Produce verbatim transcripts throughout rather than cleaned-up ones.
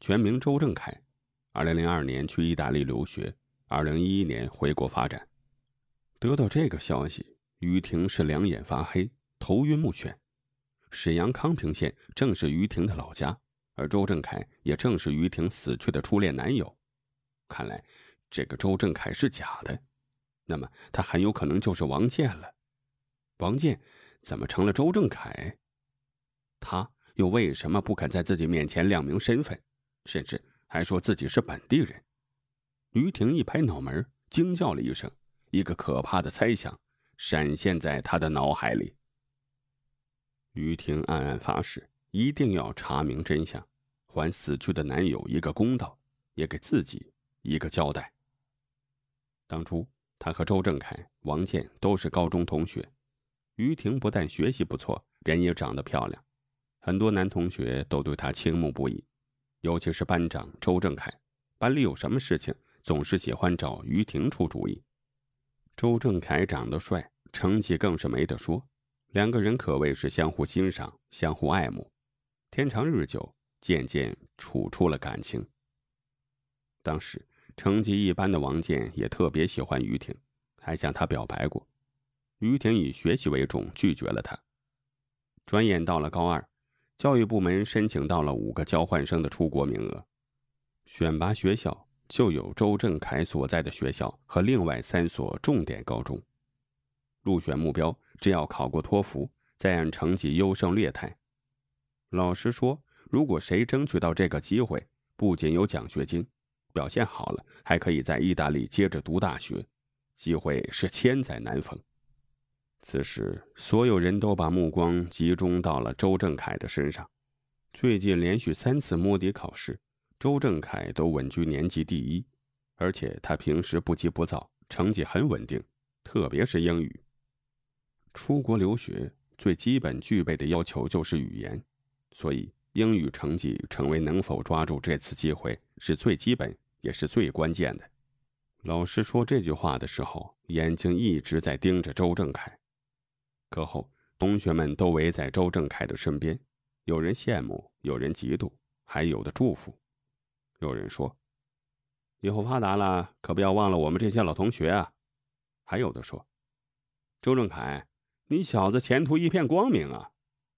全名周正凯，二零零二年去意大利留学，二零一一年回国发展。得到这个消息，于婷是两眼发黑，头晕目眩。沈阳康平县正是于婷的老家，而周正凯也正是于婷死去的初恋男友。看来这个周正凯是假的，那么他很有可能就是王建了。王建怎么成了周正凯？他又为什么不肯在自己面前亮明身份，甚至还说自己是本地人？于婷一拍脑门，惊叫了一声，一个可怕的猜想闪现在他的脑海里。于婷暗暗发誓，一定要查明真相，还死去的男友一个公道，也给自己一个交代。当初他和周正凯、王建都是高中同学，于婷不但学习不错，人也长得漂亮，很多男同学都对她倾慕不已，尤其是班长周正凯，班里有什么事情总是喜欢找于婷出主意。周正凯长得帅，成绩更是没得说，两个人可谓是相互欣赏，相互爱慕，天长日久，渐渐处出了感情。当时成绩一般的王建也特别喜欢于婷，还向她表白过。于婷以学习为重，拒绝了他。转眼到了高二，教育部门申请到了五个交换生的出国名额，选拔学校就有周正凯所在的学校和另外三所重点高中。入选目标只要考过托福，再按成绩优胜劣汰。老实说，如果谁争取到这个机会，不仅有奖学金，表现好了还可以在意大利接着读大学，机会是千载难逢。此时所有人都把目光集中到了周正凯的身上。最近连续三次摸底考试，周正凯都稳居年级第一，而且他平时不急不躁，成绩很稳定，特别是英语。出国留学最基本具备的要求就是语言，所以英语成绩成为能否抓住这次机会是最基本也是最关键的。老师说这句话的时候，眼睛一直在盯着周正凯。课后，同学们都围在周正凯的身边，有人羡慕，有人嫉妒，还有的祝福。有人说，以后发达了可不要忘了我们这些老同学啊。还有的说，周正凯，你小子前途一片光明啊。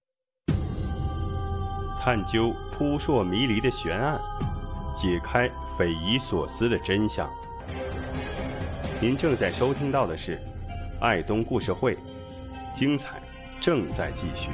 探究扑朔迷离的悬案，解开匪夷所思的真相。您正在收听到的是爱东故事会，精彩正在继续。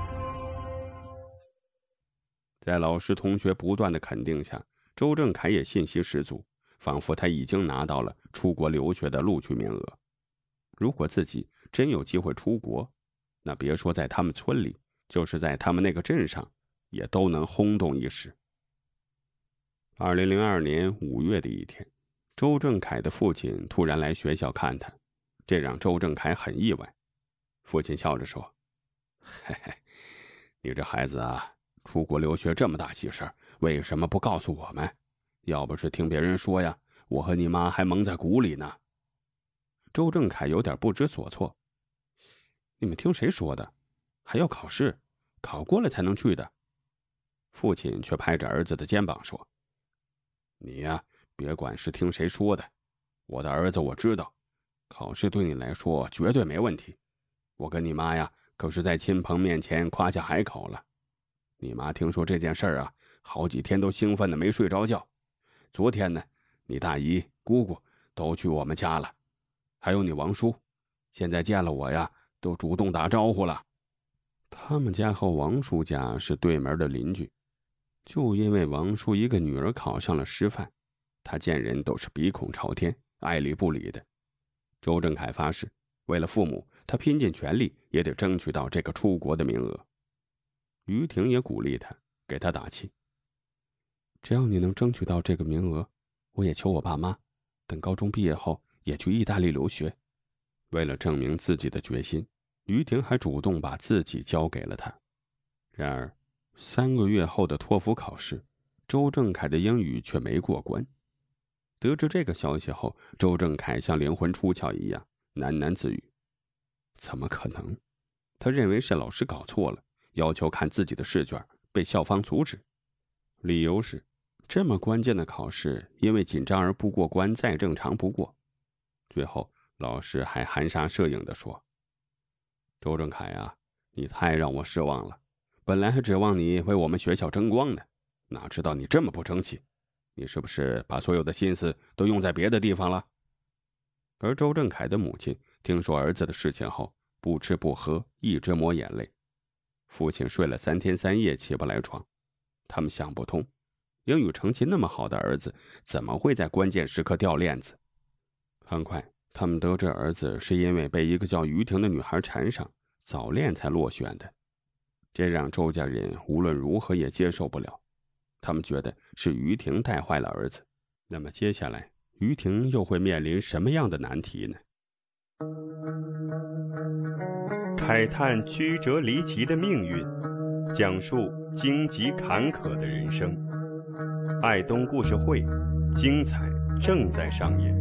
在老师同学不断的肯定下，周正凯也信心十足，仿佛他已经拿到了出国留学的录取名额。如果自己真有机会出国，那别说在他们村里，就是在他们那个镇上也都能轰动一时。二零零二年五月的一天，周正凯的父亲突然来学校看他，这让周正凯很意外。父亲笑着说，嘿嘿，你这孩子啊，出国留学这么大喜事，为什么不告诉我们？要不是听别人说呀，我和你妈还蒙在鼓里呢。周正凯有点不知所措，你们听谁说的？还要考试，考过了才能去的。父亲却拍着儿子的肩膀说，你呀，别管是听谁说的，我的儿子我知道，考试对你来说绝对没问题。我跟你妈呀，可是在亲朋面前夸下海口了。你妈听说这件事啊，好几天都兴奋的没睡着觉。昨天呢，你大姨、姑姑都去我们家了，还有你王叔，现在见了我呀，都主动打招呼了。他们家和王叔家是对门的邻居，就因为王叔一个女儿考上了师范，他见人都是鼻孔朝天，爱理不理的。周正凯发誓，为了父母，他拼尽全力也得争取到这个出国的名额。于婷也鼓励他，给他打气，只要你能争取到这个名额，我也求我爸妈等高中毕业后也去意大利留学。为了证明自己的决心，于婷还主动把自己交给了他。然而三个月后的托福考试，周正凯的英语却没过关。得知这个消息后，周正凯像灵魂出窍一样喃喃自语，怎么可能？他认为是老师搞错了，要求看自己的试卷，被校方阻止。理由是这么关键的考试，因为紧张而不过关，再正常不过。最后，老师还含沙射影地说：“周正凯啊，你太让我失望了。本来还指望你为我们学校争光呢，哪知道你这么不争气。你是不是把所有的心思都用在别的地方了？”而周正凯的母亲听说儿子的事情后，不吃不喝，一直抹眼泪。父亲睡了三天三夜起不来床，他们想不通，英语成绩那么好的儿子怎么会在关键时刻掉链子。很快他们得知儿子是因为被一个叫于婷的女孩缠上，早恋才落选的，这让周家人无论如何也接受不了。他们觉得是于婷带坏了儿子，那么接下来于婷又会面临什么样的难题呢？ 慨叹曲折离奇的命运，讲述荆棘坎坷的人生。爱东故事会，精彩正在上演。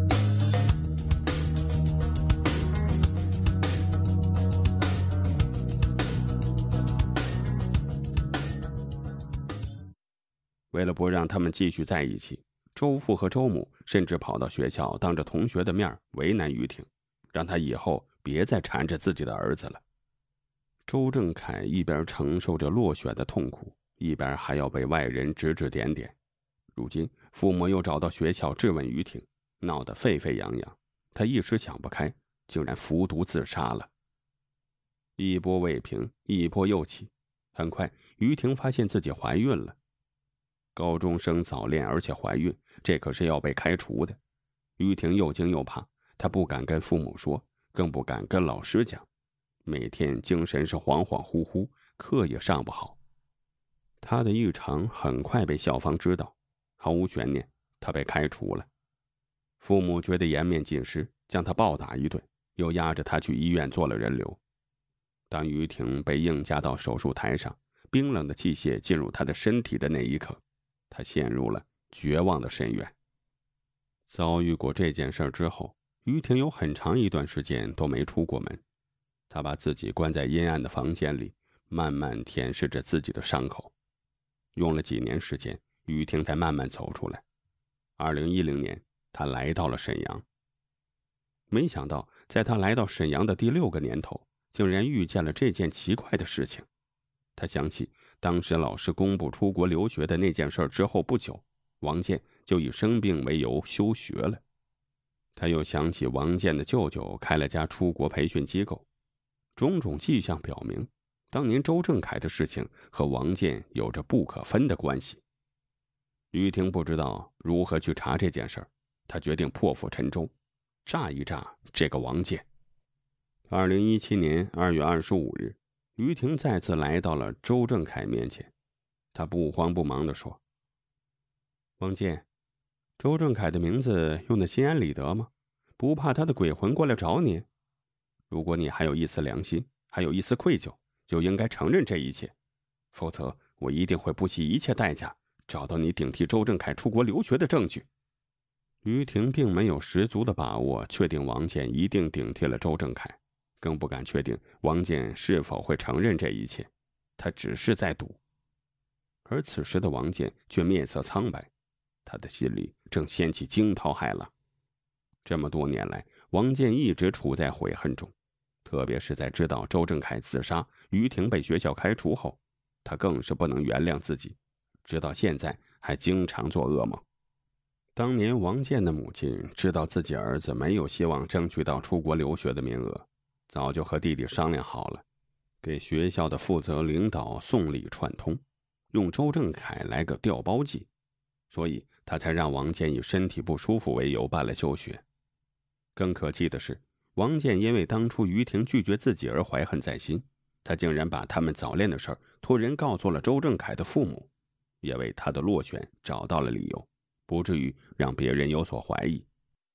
为了不让他们继续在一起，周父和周母甚至跑到学校当着同学的面为难于婷，让他以后别再缠着自己的儿子了。周正凯一边承受着落选的痛苦，一边还要被外人指指点点。如今父母又找到学校质问于婷，闹得沸沸扬扬，他一时想不开，竟然服毒自杀了。一波未平，一波又起，很快于婷发现自己怀孕了。高中生早恋而且怀孕，这可是要被开除的。于婷又惊又怕，她不敢跟父母说，更不敢跟老师讲，每天精神是恍恍惚惚，课也上不好。她的异常很快被校方知道，毫无悬念，她被开除了。父母觉得颜面尽失，将她暴打一顿，又押着她去医院做了人流。当于婷被硬架到手术台上，冰冷的器械进入她的身体的那一刻，他陷入了绝望的深渊。遭遇过这件事之后，于婷有很长一段时间都没出过门。她把自己关在阴暗的房间里，慢慢舔舐着自己的伤口。用了几年时间，于婷才慢慢走出来。二零一零年，她来到了沈阳。没想到，在她来到沈阳的第六个年头，竟然遇见了这件奇怪的事情。她想起当时老师公布出国留学的那件事之后不久，王健就以生病为由休学了。他又想起王健的舅舅开了家出国培训机构，种种迹象表明，当年周正凯的事情和王健有着不可分的关系。于婷不知道如何去查这件事，他决定破釜沉舟，炸一炸这个王健。二零一七年二月二十五日，于婷再次来到了周正凯面前，他不慌不忙地说：“王健，周正凯的名字用得心安理得吗？不怕他的鬼魂过来找你？如果你还有一丝良心，还有一丝愧疚，就应该承认这一切，否则我一定会不惜一切代价找到你顶替周正凯出国留学的证据。”于婷并没有十足的把握确定王健一定顶替了周正凯，更不敢确定王健是否会承认这一切，他只是在赌。而此时的王健却面色苍白，他的心里正掀起惊涛骇浪。这么多年来，王健一直处在悔恨中，特别是在知道周正凯自杀，于婷被学校开除后，他更是不能原谅自己，直到现在还经常做噩梦。当年王健的母亲知道自己儿子没有希望争取到出国留学的名额，早就和弟弟商量好了，给学校的负责领导送礼串通，用周正凯来个调包计，所以他才让王健以身体不舒服为由办了休学。更可气的是，王健因为当初于婷拒绝自己而怀恨在心，他竟然把他们早恋的事儿托人告诉了周正凯的父母，也为他的落选找到了理由，不至于让别人有所怀疑。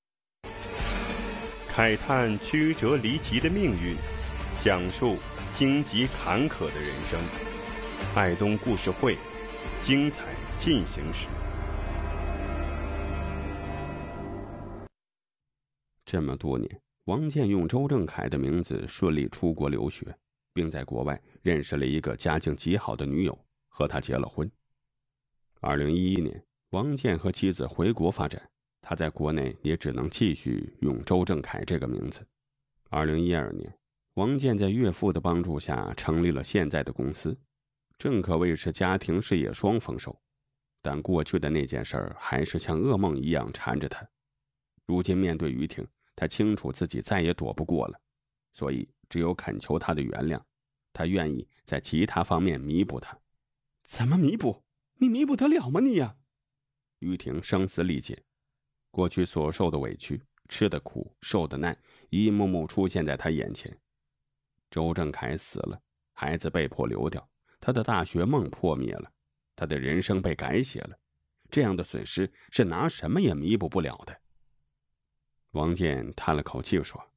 慨叹曲折离奇的命运，讲述荆棘坎坷的人生。爱东故事会，精彩进行时。 这么多年，王健用周正凯的名字顺利出国留学，并在国外认识了一个家境极好的女友，和他结了婚。 二零一一年，王建和妻子回国发展，他在国内也只能继续用周正凯这个名字。二零一二年，王建在岳父的帮助下成立了现在的公司，正可谓是家庭事业双丰收。但过去的那件事儿还是像噩梦一样缠着他。如今面对于婷，他清楚自己再也躲不过了，所以只有恳求他的原谅，他愿意在其他方面弥补他。 怎么弥补？你弥补得了吗你呀？ 于婷声嘶力竭，过去所受的委屈、吃的苦、受的难，一幕幕出现在他眼前。周正凯死了，孩子被迫流掉，他的大学梦破灭了，他的人生被改写了，这样的损失是拿什么也弥补不了的。王建叹了口气说：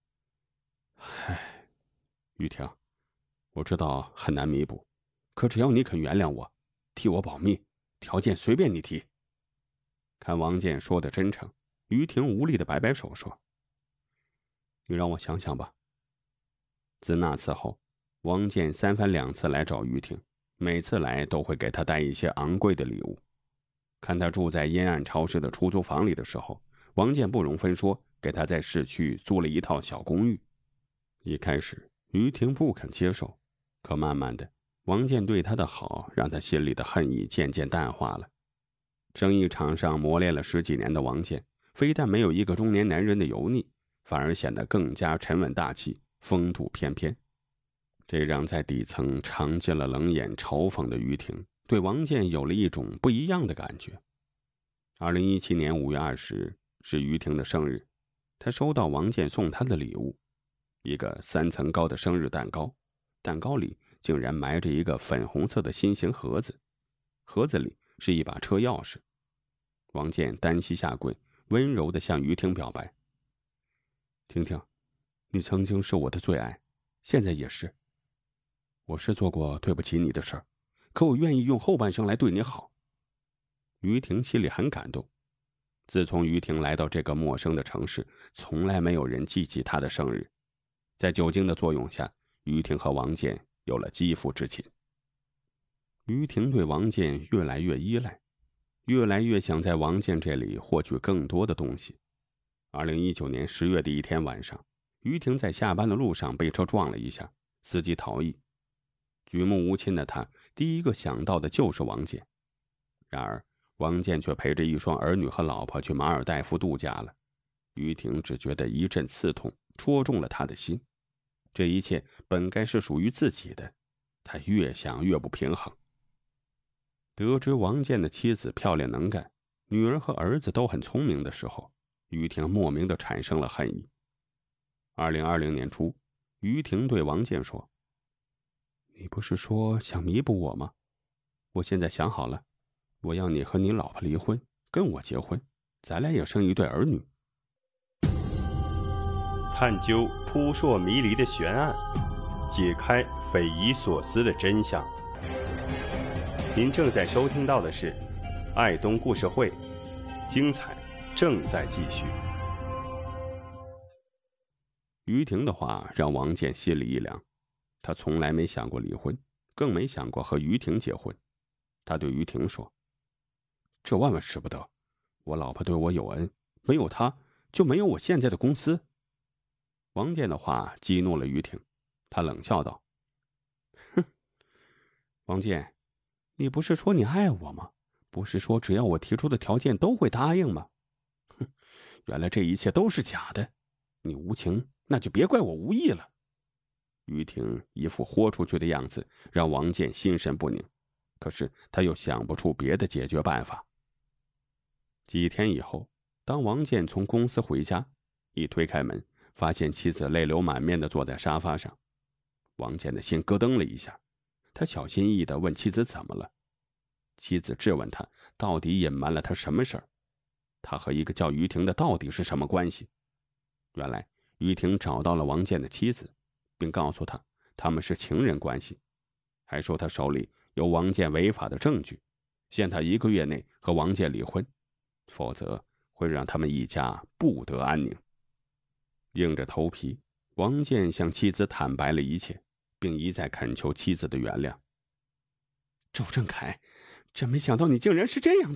唉，于婷，我知道很难弥补，可只要你肯原谅我，替我保密，条件随便你提。看王建说的真诚，于婷无力的摆摆手说：你让我想想吧。自那次后，王建三番两次来找于婷，每次来都会给她带一些昂贵的礼物。看她住在阴暗潮湿的出租房里的时候，王建不容分说给她在市区租了一套小公寓。一开始于婷不肯接受，可慢慢的，王建对她的好让她心里的恨意渐渐淡化了。生意场上磨练了十几年的王建，非但没有一个中年男人的油腻，反而显得更加沉稳大气，风度翩翩。这让在底层常见了冷眼嘲讽的于婷对王建有了一种不一样的感觉。二零一七年五月二十日是于婷的生日，她收到王建送她的礼物，一个三层高的生日蛋糕，蛋糕里竟然埋着一个粉红色的心形盒子，盒子里是一把车钥匙。王建单膝下跪，温柔地向于婷表白：婷婷，你曾经是我的最爱，现在也是。我是做过对不起你的事儿，可我愿意用后半生来对你好。于婷心里很感动。自从于婷来到这个陌生的城市，从来没有人记起她的生日。在酒精的作用下，于婷和王建有了肌肤之亲。于婷对王建越来越依赖，越来越想在王建这里获取更多的东西。二零一九年十月的一天晚上，于婷在下班的路上被车撞了一下，司机逃逸。举目无亲的他，第一个想到的就是王建。然而王建却陪着一双儿女和老婆去马尔代夫度假了。于婷只觉得一阵刺痛，戳中了他的心。这一切本该是属于自己的，他越想越不平衡。得知王建的妻子漂亮能干，女儿和儿子都很聪明的时候，于婷莫名的产生了恨意。二零二零年初，于婷对王建说：你不是说想弥补我吗？我现在想好了，我要你和你老婆离婚，跟我结婚，咱俩也生一对儿女。 探究扑朔迷离的悬案，解开匪夷所思的真相。您正在收听到的是爱东故事会，精彩正在继续。 于婷的话让王建心里一凉，他从来没想过离婚，更没想过和于婷结婚。他对于婷说：这万万使不得，我老婆对我有恩，没有她就没有我现在的公司。王建的话激怒了于婷，他冷笑道：哼，王建，你不是说你爱我吗？不是说只要我提出的条件都会答应吗？哼，原来这一切都是假的，你无情，那就别怪我无义了。于婷一副豁出去的样子，让王建心神不宁，可是他又想不出别的解决办法。几天以后，当王建从公司回家，一推开门，发现妻子泪流满面地坐在沙发上。王建的心咯噔了一下，他小心翼翼地问妻子怎么了。妻子质问他到底隐瞒了他什么事儿，他和一个叫于婷的到底是什么关系。原来于婷找到了王建的妻子，并告诉他他们是情人关系，还说他手里有王建违法的证据，限他一个月内和王建离婚，否则会让他们一家不得安宁。硬着头皮，王建向妻子坦白了一切，并一再恳求妻子的原谅。周正凯， 真没想到你竟然是这样